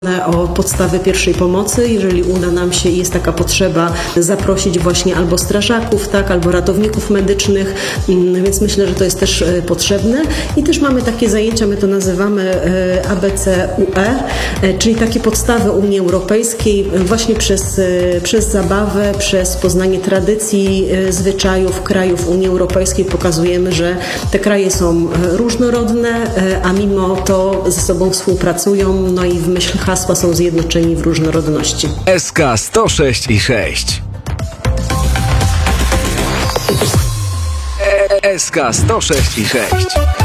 o podstawy pierwszej pomocy, jeżeli uda nam się i jest taka potrzeba zaprosić właśnie albo strażaków, tak, albo ratowników medycznych, więc myślę, że to jest też potrzebne. I też mamy takie zajęcia, my to nazywamy ABCUE, czyli takie podstawy Unii Europejskiej właśnie przez zabawę, przez poznanie tradycji, zwyczajów krajów Unii Europejskiej pokazujemy, że te kraje są różnorodne, a mimo to ze sobą współpracują, no i w myśl hasła są zjednoczeni w różnorodności. SK 106 i 6. SK 106 i 6.